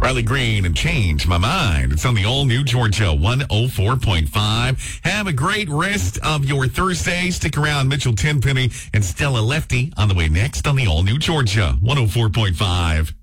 Riley Green and Change My Mind. It's on the all-new Georgia 104.5. Have a great rest of your Thursday. Stick around. Mitchell Tenpenny and Stella Lefty on the way next on the all-new Georgia 104.5.